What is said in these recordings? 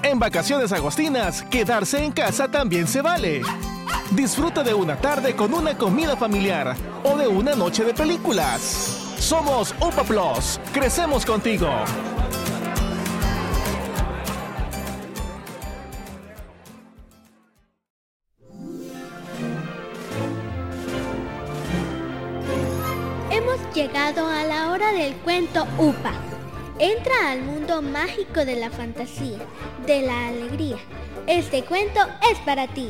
En Vacaciones Agostinas, quedarse en casa también se vale. Disfruta de una tarde con una comida familiar o de una noche de películas. Somos UPA Plus. Crecemos contigo. Hemos llegado a la hora del cuento UPA. Entra al mundo mágico de la fantasía, de la alegría. Este cuento es para ti.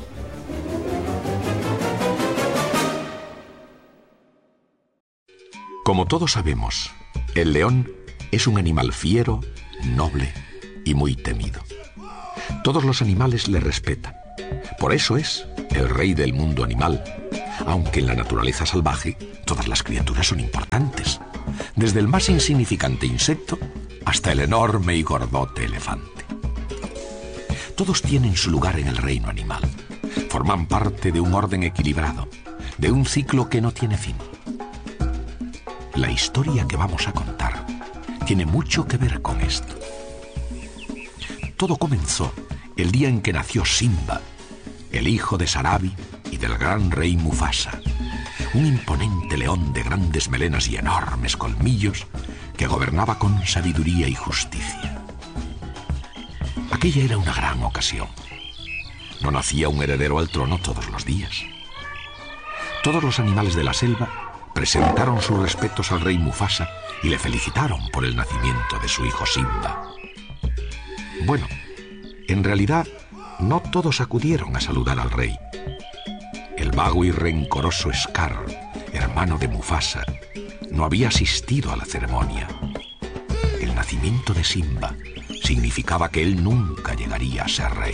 Como todos sabemos, el león es un animal fiero, noble y muy temido. Todos los animales le respetan. Por eso es el rey del mundo animal, aunque en la naturaleza salvaje todas las criaturas son importantes, desde el más insignificante insecto hasta el enorme y gordote elefante. Todos tienen su lugar en el reino animal. Forman parte de un orden equilibrado, de un ciclo que no tiene fin. La historia que vamos a contar tiene mucho que ver con esto. Todo comenzó el día en que nació Simba, el hijo de Sarabi y del gran rey Mufasa, un imponente león de grandes melenas y enormes colmillos que gobernaba con sabiduría y justicia. Aquella era una gran ocasión. No nacía un heredero al trono todos los días. Todos los animales de la selva presentaron sus respetos al rey Mufasa y le felicitaron por el nacimiento de su hijo Simba. Bueno, en realidad no todos acudieron a saludar al rey. El vago y rencoroso Scar, hermano de Mufasa, no había asistido a la ceremonia. El nacimiento de Simba significaba que él nunca llegaría a ser rey.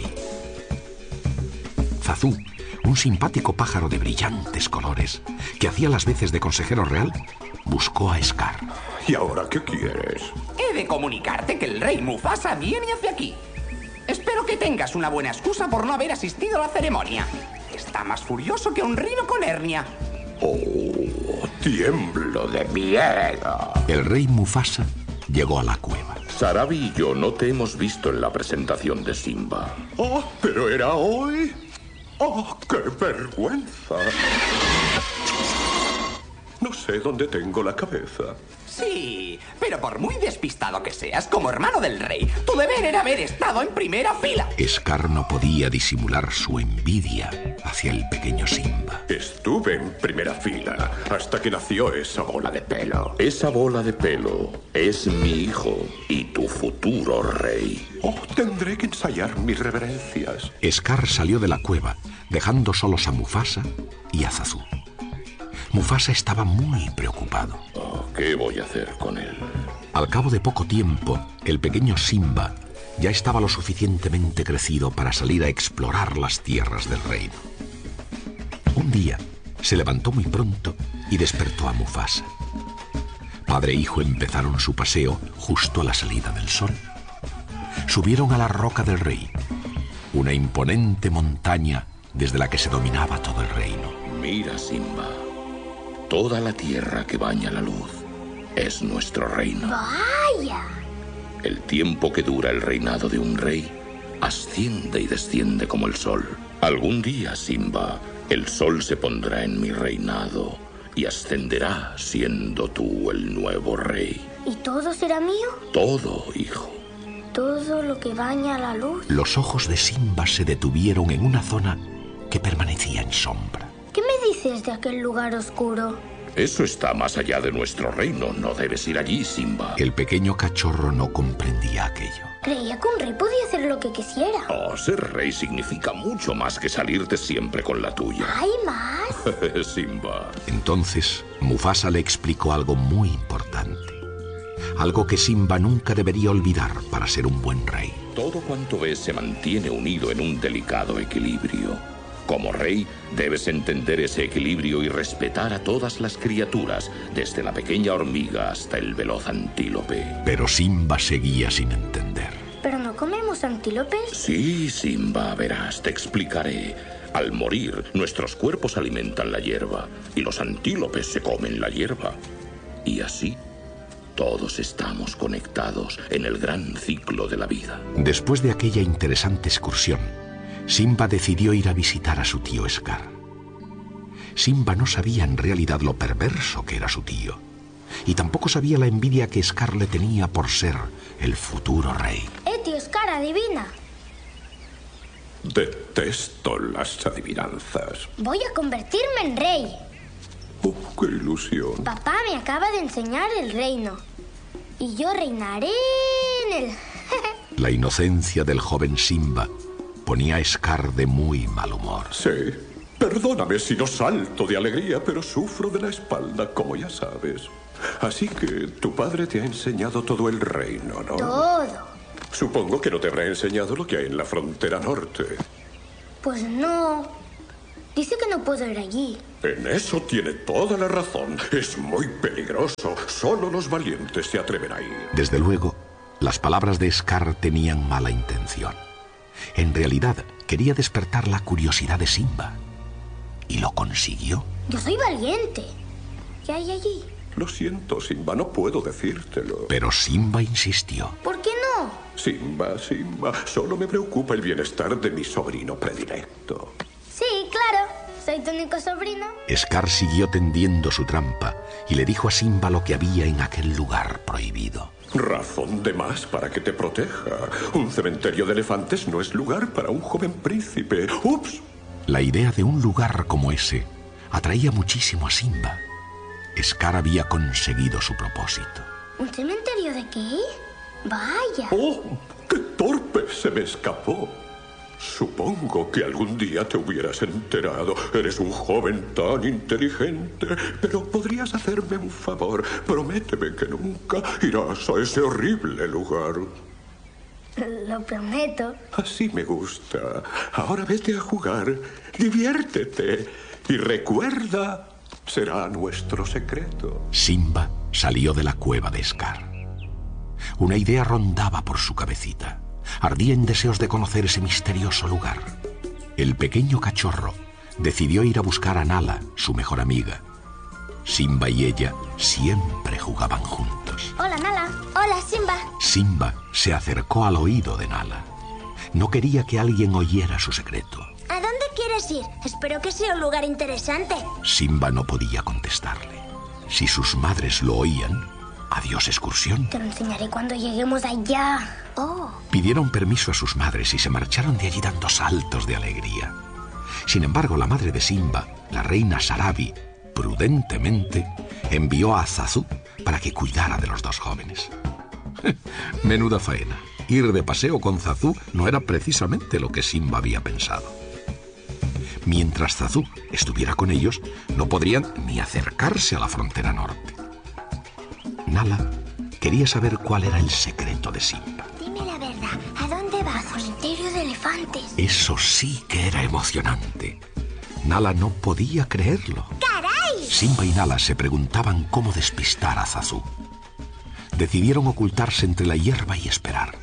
Zazu, un simpático pájaro de brillantes colores que hacía las veces de consejero real, buscó a Scar. ¿Y ahora qué quieres? He de comunicarte que el rey Mufasa viene hacia aquí. Espero que tengas una buena excusa por no haber asistido a la ceremonia. Está más furioso que un rino con hernia. ¡Oh, tiemblo de miedo! El rey Mufasa llegó a la cueva. Sarabi y yo no te hemos visto en la presentación de Simba. ¡Oh, pero era hoy! ¡Oh, qué vergüenza! No sé dónde tengo la cabeza. Sí, pero por muy despistado que seas, como hermano del rey, tu deber era haber estado en primera fila. Scar no podía disimular su envidia hacia el pequeño Simba. Estuve en primera fila hasta que nació esa bola de pelo. Esa bola de pelo es mi hijo y tu futuro rey. Oh, tendré que ensayar mis reverencias. Scar salió de la cueva, dejando solos a Mufasa y a Zazu. Mufasa estaba muy preocupado. Oh, ¿qué voy a hacer con él? Al cabo de poco tiempo, el pequeño Simba ya estaba lo suficientemente crecido para salir a explorar las tierras del reino. Un día, se levantó muy pronto y despertó a Mufasa. Padre e hijo empezaron su paseo justo a la salida del sol. Subieron a la Roca del Rey, una imponente montaña desde la que se dominaba todo el reino. Mira, Simba. Toda la tierra que baña la luz es nuestro reino. ¡Vaya! El tiempo que dura el reinado de un rey asciende y desciende como el sol. Algún día, Simba, el sol se pondrá en mi reinado y ascenderá siendo tú el nuevo rey. ¿Y todo será mío? Todo, hijo. ¿Todo lo que baña la luz? Los ojos de Simba se detuvieron en una zona que permanecía en sombra. ¿Qué me dices de aquel lugar oscuro? Eso está más allá de nuestro reino. No debes ir allí, Simba. El pequeño cachorro no comprendía aquello. Creía que un rey podía hacer lo que quisiera. Oh, ser rey significa mucho más que salirte siempre con la tuya. ¿Hay más? Simba. Entonces, Mufasa le explicó algo muy importante. Algo que Simba nunca debería olvidar para ser un buen rey. Todo cuanto ves se mantiene unido en un delicado equilibrio. Como rey, debes entender ese equilibrio y respetar a todas las criaturas, desde la pequeña hormiga hasta el veloz antílope. Pero Simba seguía sin entender. ¿Pero no comemos antílopes? Sí, Simba, verás, te explicaré. Al morir, nuestros cuerpos alimentan la hierba y los antílopes se comen la hierba. Y así, Todos estamos conectados en el gran ciclo de la vida. Después de aquella interesante excursión, Simba decidió ir a visitar a su tío Scar. Simba no sabía en realidad lo perverso que era su tío, y tampoco sabía la envidia que Scar le tenía por ser el futuro rey. Tío Scar, adivina. Detesto las adivinanzas. Voy a convertirme en rey. ¡Qué ilusión! Papá me acaba de enseñar el reino. Y yo reinaré en él. La inocencia del joven Simba ponía a Scar de muy mal humor. Sí, perdóname si no salto de alegría, pero sufro de la espalda, como ya sabes. Así que tu padre te ha enseñado todo el reino, ¿no? Todo. Supongo que no te habrá enseñado lo que hay en la frontera norte. Pues no. Dice que no puedo ir allí. En eso tiene toda la razón. Es muy peligroso. Solo los valientes se atreven a ir. Desde luego, las palabras de Scar tenían mala intención. En realidad, quería despertar la curiosidad de Simba. ¿Y lo consiguió? Yo soy valiente. ¿Qué hay allí? Lo siento, Simba, no puedo decírtelo. Pero Simba insistió. ¿Por qué no? Simba, solo me preocupa el bienestar de mi sobrino predilecto. Sí, claro. Soy tu único sobrino. Scar siguió tendiendo su trampa y le dijo a Simba lo que había en aquel lugar prohibido. Razón de más para que te proteja. Un cementerio de elefantes no es lugar para un joven príncipe. ¡Ups! La idea de un lugar como ese atraía muchísimo a Simba. Scar había conseguido su propósito. ¿Un cementerio de qué? Vaya. ¡Oh! ¡Qué torpe! Se me escapó. Supongo que algún día te hubieras enterado. Eres un joven tan inteligente. Pero podrías hacerme un favor. Prométeme que nunca irás a ese horrible lugar. Lo prometo. Así me gusta. Ahora vete a jugar. Diviértete. Y recuerda, será nuestro secreto. Simba salió de la cueva de Scar. Una idea rondaba por su cabecita. Ardía en deseos de conocer ese misterioso lugar. El pequeño cachorro decidió ir a buscar a Nala, su mejor amiga. Simba y ella siempre jugaban juntos. Hola, Nala. Hola, Simba. Simba se acercó al oído de Nala. No quería que alguien oyera su secreto. ¿A dónde quieres ir? Espero que sea un lugar interesante. Simba no podía contestarle. Si sus madres lo oían, adiós excursión. Te lo enseñaré cuando lleguemos allá. Oh. Pidieron permiso a sus madres y se marcharon de allí dando saltos de alegría. Sin embargo, la madre de Simba, la reina Sarabi, prudentemente envió a Zazu para que cuidara de los dos jóvenes. Menuda faena. Ir de paseo con Zazu no era precisamente lo que Simba había pensado. Mientras Zazu estuviera con ellos, no podrían ni acercarse a la frontera norte. Nala quería saber cuál era el secreto de Simba. Dime la verdad, ¿a dónde vas? Al cementerio de elefantes. Eso sí que era emocionante. Nala no podía creerlo. ¡Caray! Simba y Nala se preguntaban cómo despistar a Zazu. Decidieron ocultarse entre la hierba y esperar.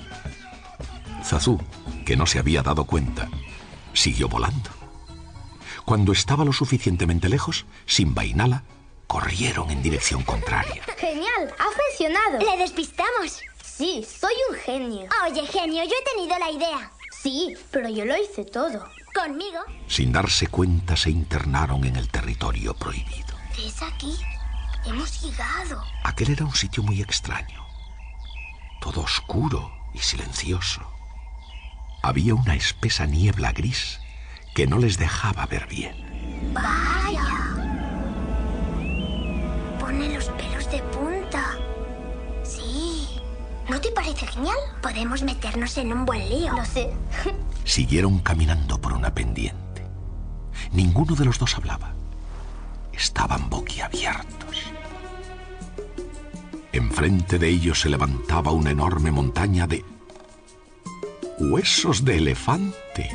Zazu, que no se había dado cuenta, siguió volando. Cuando estaba lo suficientemente lejos, Simba y Nala corrieron en dirección contraria. ¡Genial! ¡Ha funcionado! ¡Le despistamos! Sí, soy un genio. Oye, genio, yo he tenido la idea. Sí, pero yo lo hice todo. ¿Conmigo? Sin darse cuenta, se internaron en el territorio prohibido. ¿Ves aquí? Hemos llegado. Aquel era un sitio muy extraño. Todo oscuro y silencioso. Había una espesa niebla gris que no les dejaba ver bien. ¡Vaya! Pone los pelos de punta. Sí. ¿No te parece genial? Podemos meternos en un buen lío. Lo sé. Siguieron caminando por una pendiente. Ninguno de los dos hablaba. Estaban boquiabiertos. Enfrente de ellos se levantaba una enorme montaña de huesos de elefante.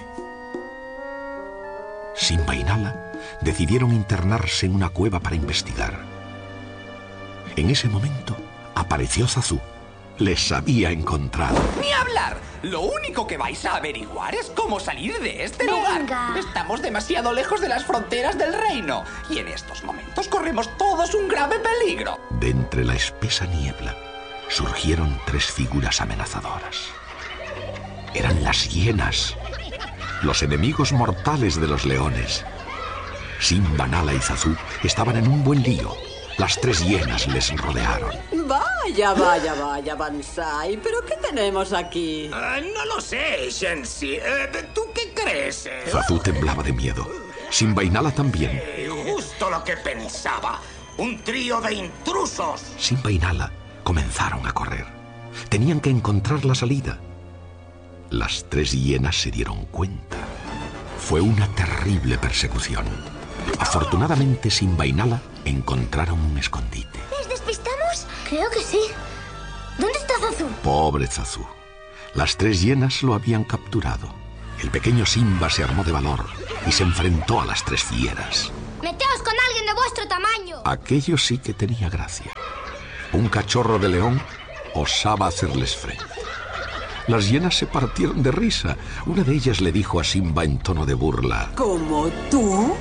Simba y Nala decidieron internarse en una cueva para investigar. En ese momento apareció Zazu les había encontrado. ¡Ni hablar! Lo único que vais a averiguar es cómo salir de este lugar. Estamos demasiado lejos de las fronteras del reino. Y en estos momentos corremos todos un grave peligro. De entre la espesa niebla surgieron 3 figuras amenazadoras. Eran las hienas, los enemigos mortales de los leones. Simba, Nala y Zazu estaban en un buen lío. Las 3 hienas les rodearon. Vaya, vaya, vaya, Bansai. ¿Pero qué tenemos aquí? No lo sé, Shensi. ¿Tú qué crees? Zazu temblaba de miedo. Simba y Nala también. Justo lo que pensaba. Un trío de intrusos. Simba y Nala comenzaron a correr. Tenían que encontrar la salida. Las 3 hienas se dieron cuenta. Fue una terrible persecución. Afortunadamente, Simba y Nala encontraron un escondite. ¿Les despistamos? Creo que sí. ¿Dónde está Zazu? Pobre Zazu. Las 3 hienas lo habían capturado. El pequeño Simba se armó de valor y se enfrentó a las 3 fieras. ¡Meteos con alguien de vuestro tamaño! Aquello sí que tenía gracia. Un cachorro de león osaba hacerles frente. Las hienas se partieron de risa. Una de ellas le dijo a Simba en tono de burla: ¿Como tú?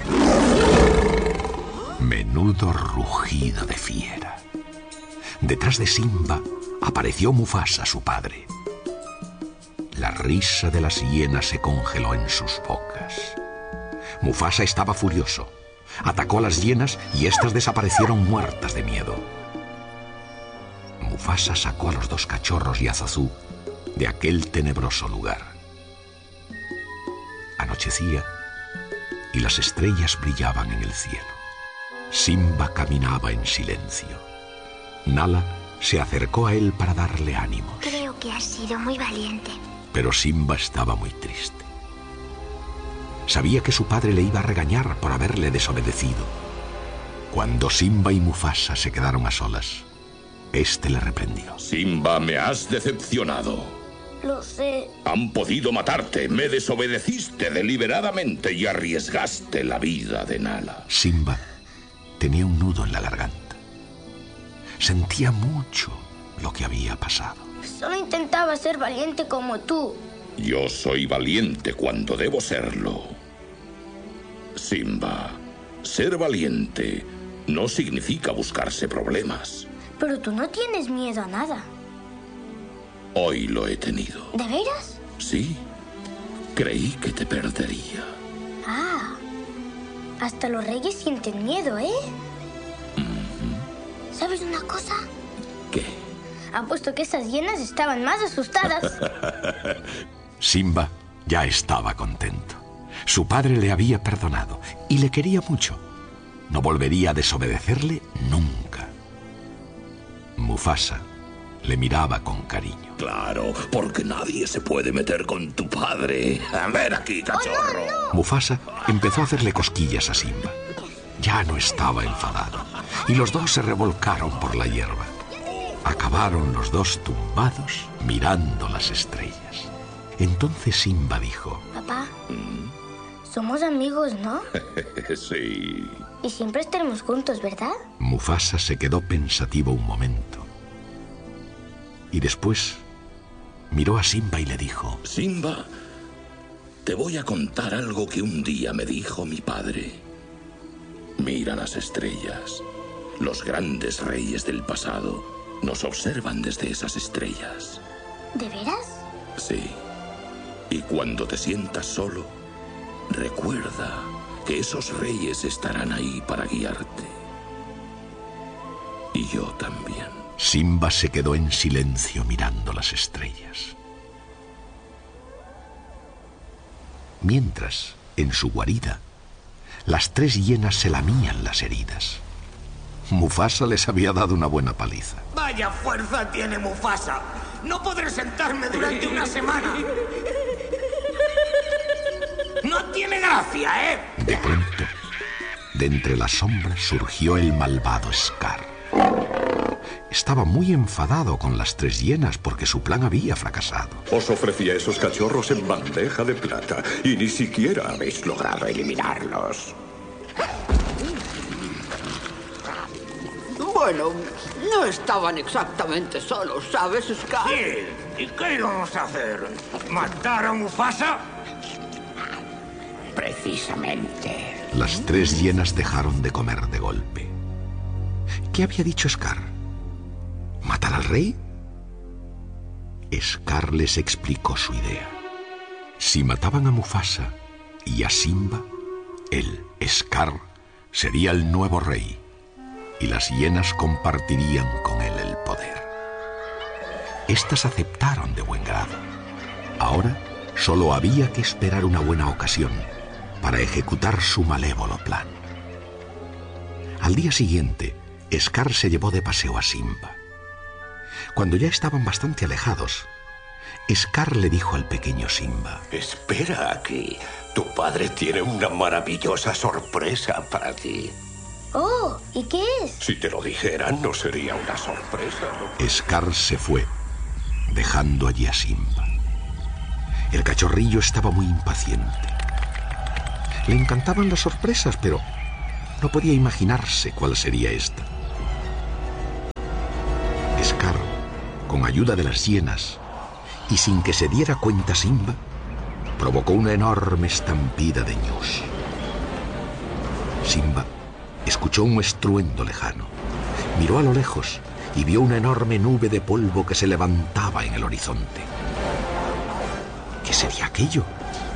Menudo rugido de fiera. Detrás de Simba apareció Mufasa, su padre. La risa de las hienas se congeló en sus bocas. Mufasa estaba furioso. Atacó a las hienas y éstas desaparecieron muertas de miedo. Mufasa sacó a los 2 cachorros y a Zazu de aquel tenebroso lugar. Anochecía y las estrellas brillaban en el cielo. Simba caminaba en silencio. Nala se acercó a él para darle ánimos. Creo que has sido muy valiente. Pero Simba estaba muy triste. Sabía que su padre le iba a regañar por haberle desobedecido. Cuando Simba y Mufasa se quedaron a solas, este le reprendió. Simba, me has decepcionado. Lo sé. Han podido matarte. Me desobedeciste deliberadamente y arriesgaste la vida de Nala. Simba tenía un nudo en la garganta. Sentía mucho lo que había pasado. Solo intentaba ser valiente como tú. Yo soy valiente cuando debo serlo. Simba, ser valiente no significa buscarse problemas. Pero tú no tienes miedo a nada. Hoy lo he tenido. ¿De veras? Sí. Creí que te perdería. Ah. Hasta los reyes sienten miedo, ¿eh? ¿Sabes una cosa? ¿Qué? Apuesto que esas hienas estaban más asustadas. Simba ya estaba contento. Su padre le había perdonado y le quería mucho. No volvería a desobedecerle nunca. Mufasa le miraba con cariño. Claro, porque nadie se puede meter con tu padre. Ven aquí, cachorro. ¡Oh, no! Mufasa empezó a hacerle cosquillas a Simba. Ya no estaba enfadado y los 2 se revolcaron por la hierba. Acabaron los 2 tumbados mirando las estrellas. Entonces Simba dijo: Papá, somos amigos, ¿no? Sí. Y siempre estaremos juntos, ¿verdad? Mufasa se quedó pensativo un momento. Y después miró a Simba y le dijo: Simba, te voy a contar algo que un día me dijo mi padre. Mira las estrellas. Los grandes reyes del pasado nos observan desde esas estrellas. ¿De veras? Sí. Y cuando te sientas solo, recuerda que esos reyes estarán ahí para guiarte. Y yo también. Simba se quedó en silencio mirando las estrellas. Mientras, en su guarida, las 3 hienas se lamían las heridas. Mufasa les había dado una buena paliza. Vaya fuerza tiene Mufasa. No podré sentarme durante una semana. No tiene gracia, ¿eh? De pronto, de entre las sombras surgió el malvado Scar. Estaba muy enfadado con las 3 hienas porque su plan había fracasado. Os ofrecía esos cachorros en bandeja de plata y ni siquiera habéis logrado eliminarlos. Bueno, no estaban exactamente solos, ¿sabes, Scar? Sí. ¿Y qué íbamos a hacer? ¿Matar a Mufasa? Precisamente. Las 3 hienas dejaron de comer de golpe. ¿Qué había dicho Scar? ¿Matar al rey? Scar les explicó su idea. Si mataban a Mufasa y a Simba, él, Scar, sería el nuevo rey y las hienas compartirían con él el poder. Estas aceptaron de buen grado. Ahora solo había que esperar una buena ocasión para ejecutar su malévolo plan. Al día siguiente, Scar se llevó de paseo a Simba. Cuando ya estaban bastante alejados, Scar le dijo al pequeño Simba: Espera aquí. Tu padre tiene una maravillosa sorpresa para ti. Oh, ¿y qué es? Si te lo dijera, no sería una sorpresa, ¿no? Scar se fue, dejando allí a Simba. El cachorrillo estaba muy impaciente. Le encantaban las sorpresas, pero no podía imaginarse cuál sería esta. Scar, con ayuda de las hienas, y sin que se diera cuenta Simba, provocó una enorme estampida de ñus. Simba escuchó un estruendo lejano, miró a lo lejos y vio una enorme nube de polvo que se levantaba en el horizonte. ¿Qué sería aquello?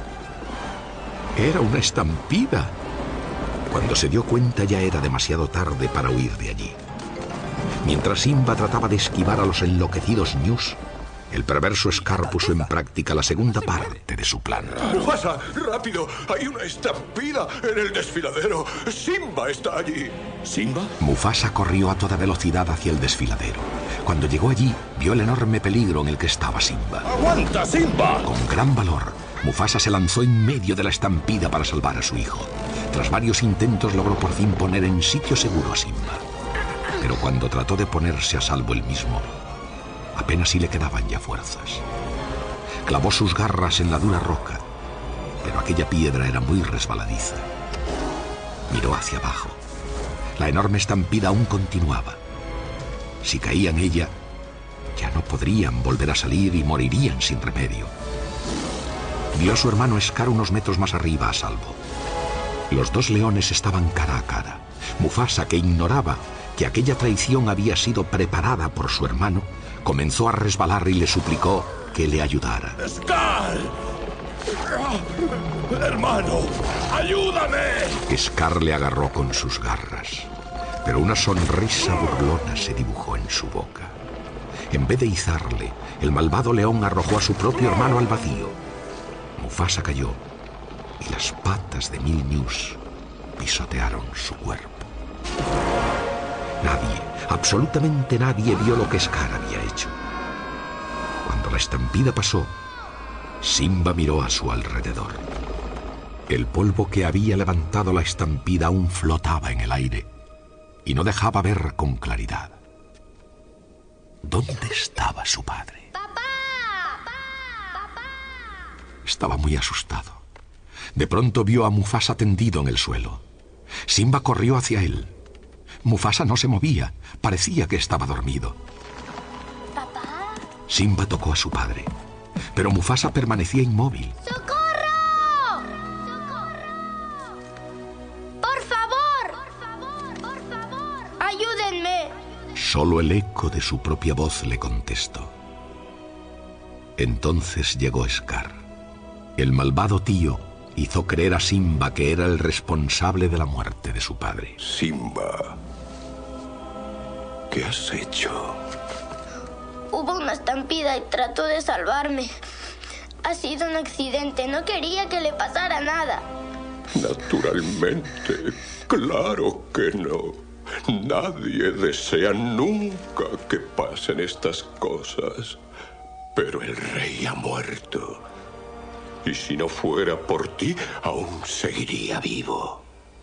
Era una estampida. Cuando se dio cuenta ya era demasiado tarde para huir de allí. Mientras Simba trataba de esquivar a los enloquecidos ñus, el perverso Scar puso en práctica la segunda parte de su plan. ¡Mufasa, rápido! ¡Hay una estampida en el desfiladero! ¡Simba está allí! ¿Simba? Mufasa corrió a toda velocidad hacia el desfiladero. Cuando llegó allí, vio el enorme peligro en el que estaba Simba. ¡Aguanta, Simba! Con gran valor, Mufasa se lanzó en medio de la estampida para salvar a su hijo. Tras varios intentos logró por fin poner en sitio seguro a Simba. Pero cuando trató de ponerse a salvo él mismo, apenas si le quedaban ya fuerzas. Clavó sus garras en la dura roca, pero aquella piedra era muy resbaladiza. Miró hacia abajo. La enorme estampida aún continuaba. Si caía en ella, ya no podrían volver a salir y morirían sin remedio. Vio a su hermano Scar unos metros más arriba a salvo. Los 2 leones estaban cara a cara. Mufasa, que ignoraba que aquella traición había sido preparada por su hermano, comenzó a resbalar y le suplicó que le ayudara. ¡Scar! ¡Hermano! ¡Ayúdame! Scar le agarró con sus garras, pero una sonrisa burlona se dibujó en su boca. En vez de izarle, el malvado león arrojó a su propio hermano al vacío. Mufasa cayó y las patas de 1000 ñus pisotearon su cuerpo. Nadie, absolutamente nadie vio lo que Scar había hecho. Cuando la estampida pasó, Simba miró a su alrededor. El polvo que había levantado la estampida aún flotaba en el aire y no dejaba ver con claridad. ¿Dónde estaba su padre? ¡Papá! ¡Papá! Estaba muy asustado. De pronto vio a Mufasa tendido en el suelo. Simba corrió hacia él. Mufasa no se movía, parecía que estaba dormido. ¿Papá? Simba tocó a su padre, pero Mufasa permanecía inmóvil. ¡Socorro! ¡Socorro! ¡Por favor! ¡Por favor! ¡Ayúdenme! Solo el eco de su propia voz le contestó. Entonces llegó Scar. El malvado tío hizo creer a Simba que era el responsable de la muerte de su padre. Simba, ¿qué has hecho? Hubo una estampida y trató de salvarme. Ha sido un accidente, no quería que le pasara nada. Naturalmente, claro que no. Nadie desea nunca que pasen estas cosas. Pero el rey ha muerto. Y si no fuera por ti, aún seguiría vivo.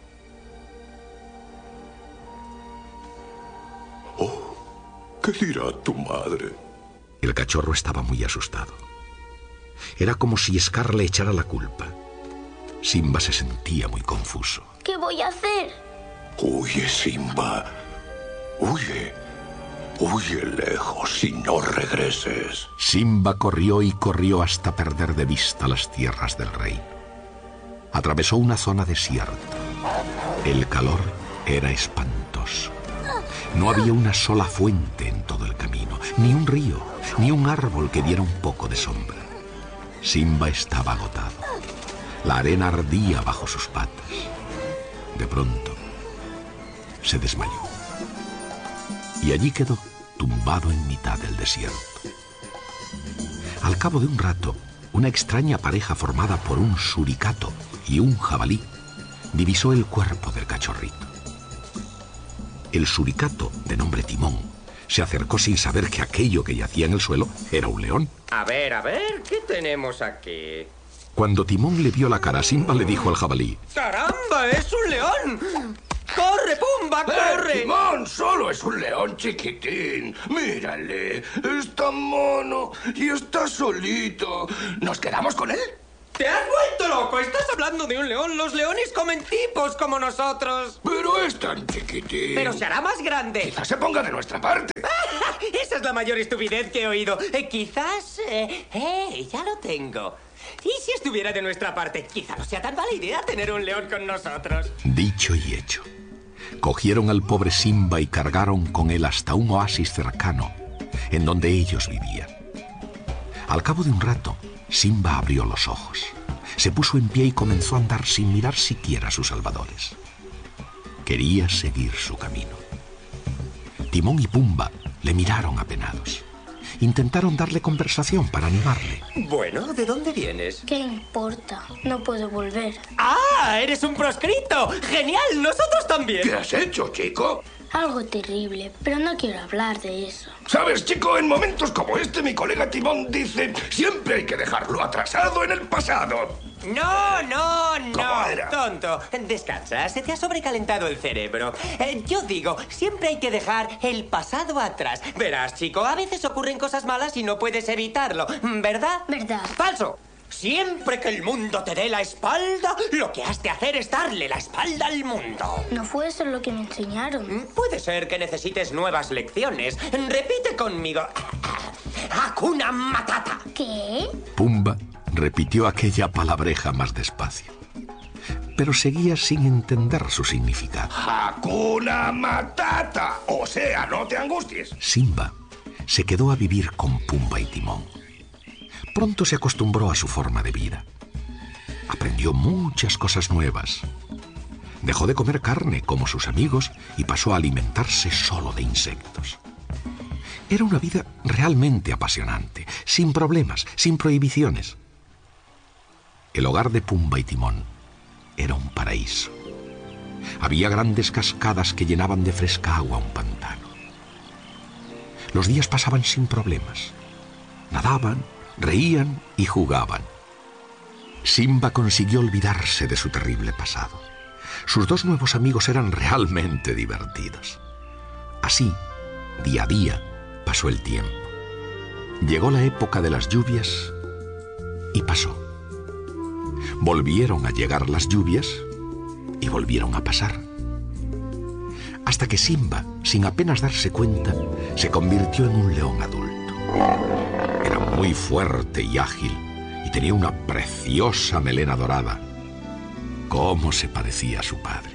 Oh, ¿qué dirá tu madre? El cachorro estaba muy asustado. Era como si Scar le echara la culpa. Simba se sentía muy confuso. ¿Qué voy a hacer? Huye, Simba. Huye. Huye lejos y no regreses. Simba corrió y corrió hasta perder de vista las tierras del rey. Atravesó una zona desierta. El calor era espantoso. No había una sola fuente en todo el camino, ni un río, ni un árbol que diera un poco de sombra. Simba estaba agotado. La arena ardía bajo sus patas. De pronto, se desmayó. Y allí quedó, tumbado en mitad del desierto. Al cabo de un rato, una extraña pareja formada por un suricato y un jabalí divisó el cuerpo del cachorrito. El suricato, de nombre Timón, se acercó sin saber que aquello que yacía en el suelo era un león. A ver, ¿qué tenemos aquí? Cuando Timón le vio la cara, Simba le dijo al jabalí: ¡Caramba, es un león! ¡Corre, Pumba, corre! Timón, solo es un león chiquitín. Mírale, está mono y está solito. ¿Nos quedamos con él? ¡Te has vuelto loco! ¡Estás hablando de un león! ¡Los leones comen tipos como nosotros! Pero es tan chiquitín. ¡Pero se hará más grande! Quizás se ponga de nuestra parte. ¡Esa es la mayor estupidez que he oído! Quizás... ya lo tengo. ¿Y si estuviera de nuestra parte? Quizá no sea tan mala idea tener un león con nosotros. Dicho y hecho. Cogieron al pobre Simba y cargaron con él hasta un oasis cercano, en donde ellos vivían. Al cabo de un rato, Simba abrió los ojos, se puso en pie y comenzó a andar sin mirar siquiera a sus salvadores. Quería seguir su camino. Timón y Pumba le miraron apenados. Intentaron darle conversación para animarle. Bueno, ¿de dónde vienes? ¿Qué importa? No puedo volver. ¡Ah! ¡Eres un proscrito! ¡Genial! ¡Nosotros también! ¿Qué has hecho, chico? Algo terrible, pero no quiero hablar de eso. ¿Sabes, chico? En momentos como este, mi colega Timón dice: siempre hay que dejarlo atrasado en el pasado. No, ¿Cómo era? tonto. Descansa, se te ha sobrecalentado el cerebro. Yo digo, siempre hay que dejar el pasado atrás. Verás, chico, a veces ocurren cosas malas y no puedes evitarlo, ¿verdad? Verdad. ¡Falso! Siempre que el mundo te dé la espalda, lo que has de hacer es darle la espalda al mundo. No fue eso lo que me enseñaron. Puede ser que necesites nuevas lecciones. Repite conmigo. Hakuna Matata. ¿Qué? Pumba repitió aquella palabreja más despacio, pero seguía sin entender su significado. Hakuna Matata. O sea, no te angusties. Simba se quedó a vivir con Pumba y Timón. Pronto se acostumbró a su forma de vida. Aprendió muchas cosas nuevas. Dejó de comer carne como sus amigos y pasó a alimentarse solo de insectos. Era una vida realmente apasionante, sin problemas, sin prohibiciones. El hogar de Pumba y Timón era un paraíso. Había grandes cascadas que llenaban de fresca agua un pantano. Los días pasaban sin problemas. Nadaban, reían y jugaban. Simba consiguió olvidarse de su terrible pasado. Sus dos nuevos amigos eran realmente divertidos. Así, día a día, pasó el tiempo. Llegó la época de las lluvias y pasó. Volvieron a llegar las lluvias y volvieron a pasar. Hasta que Simba, sin apenas darse cuenta, se convirtió en un león adulto. Era muy fuerte y ágil y tenía una preciosa melena dorada. Cómo se parecía a su padre.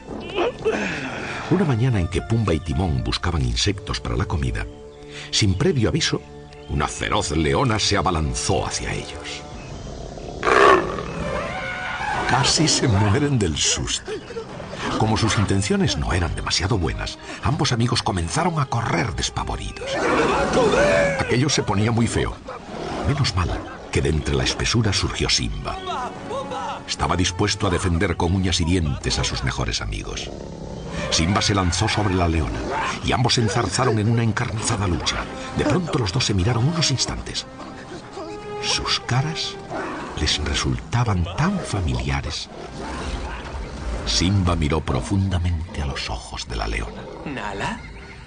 Una mañana en que Pumba y Timón buscaban insectos para la comida, sin previo aviso, una feroz leona se abalanzó hacia ellos. Casi se mueren del susto. Como sus intenciones no eran demasiado buenas, ambos amigos comenzaron a correr despavoridos. Aquello se ponía muy feo. Menos mal que de entre la espesura surgió Simba. Estaba dispuesto a defender con uñas y dientes a sus mejores amigos. Simba se lanzó sobre la leona y ambos se enzarzaron en una encarnizada lucha. De pronto los dos se miraron unos instantes. Sus caras les resultaban tan familiares. Simba miró profundamente a los ojos de la leona. ¿Nala?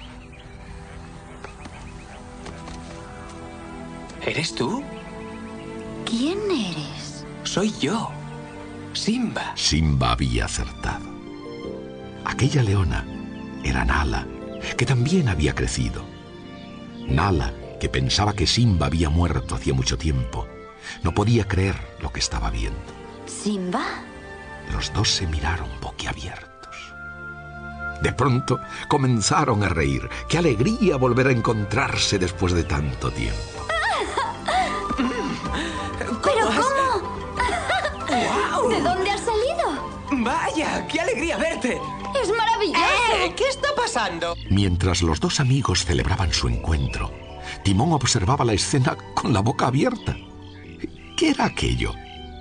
¿Eres tú? ¿Quién eres? Soy yo, Simba. Simba había acertado. Aquella leona era Nala, que también había crecido. Nala, que pensaba que Simba había muerto hacía mucho tiempo, no podía creer lo que estaba viendo. ¿Simba? Los dos se miraron boquiabiertos. De pronto comenzaron a reír. ¡Qué alegría volver a encontrarse después de tanto tiempo! ¿Pero cómo? ¡Guau! ¿De dónde has salido? ¡Vaya! ¡Qué alegría verte! ¡Es maravilloso! ¿Qué está pasando? Mientras los dos amigos celebraban su encuentro, Timón observaba la escena con la boca abierta. ¿Qué era aquello?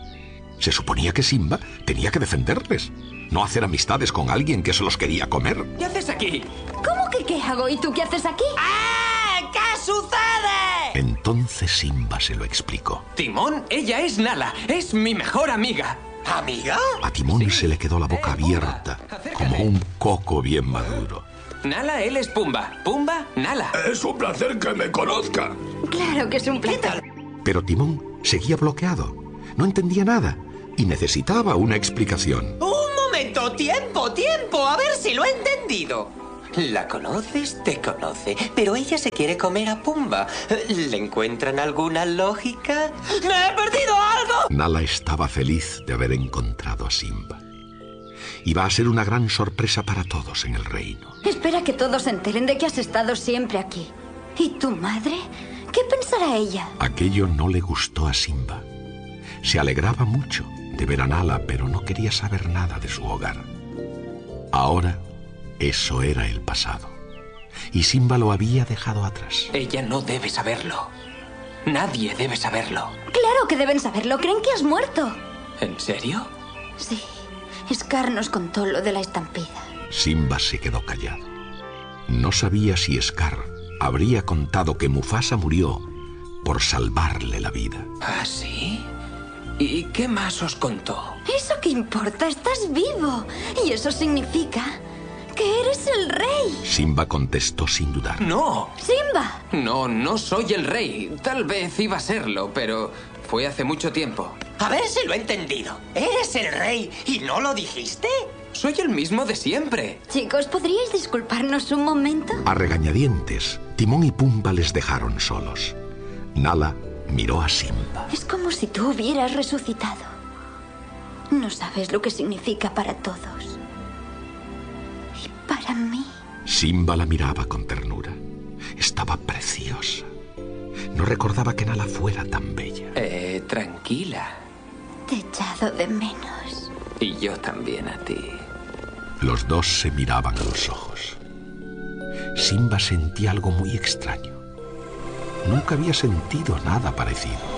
Se suponía que Simba tenía que defenderles, no hacer amistades con alguien que se los quería comer. ¿Qué haces aquí? ¿Cómo que qué hago? ¿Y tú qué haces aquí? ¡Ah! ¿Qué sucede? Entonces Simba se lo explicó. Timón, ella es Nala. Es mi mejor amiga. ¿Amiga? A Timón se le quedó la boca abierta, como un coco bien maduro. Nala, él es Pumba. Pumba, Nala. Es un placer que me conozca. Claro que es un placer. Pero Timón seguía bloqueado. No entendía nada y necesitaba una explicación. ¡Un momento! ¡Tiempo, tiempo! A ver si lo he entendido. ¿La conoces? Te conoce. Pero ella se quiere comer a Pumba. ¿Le encuentran alguna lógica? ¡Me he perdido algo! Nala estaba feliz de haber encontrado a Simba. Iba a ser una gran sorpresa para todos en el reino. Espera que todos se enteren de que has estado siempre aquí. ¿Y tu madre? ¿Qué pensará ella? Aquello no le gustó a Simba. Se alegraba mucho de ver a Nala, pero no quería saber nada de su hogar. Ahora, eso era el pasado. Y Simba lo había dejado atrás. Ella no debe saberlo. Nadie debe saberlo. Claro que deben saberlo. ¿Creen que has muerto? ¿En serio? Sí. Scar nos contó lo de la estampida. Simba se quedó callado. No sabía si Scar habría contado que Mufasa murió por salvarle la vida. ¿Ah, sí? ¿Y qué más os contó? ¿Eso qué importa? Estás vivo. Y eso significa que eres el rey. Simba contestó sin dudar. ¡No! ¡Simba! No, no soy el rey. Tal vez iba a serlo, pero fue hace mucho tiempo. A ver si lo he entendido. ¿Eres el rey y no lo dijiste? Soy el mismo de siempre. Chicos, ¿podríais disculparnos un momento? A regañadientes, Timón y Pumba les dejaron solos. Nala miró a Simba. Es como si tú hubieras resucitado. No sabes lo que significa para todos. Y para mí. Simba la miraba con ternura. Estaba preciosa. No recordaba que Nala fuera tan bella. Tranquila. Te he echado de menos. Y yo también a ti. Los dos se miraban a los ojos. Simba sentía algo muy extraño. Nunca había sentido nada parecido.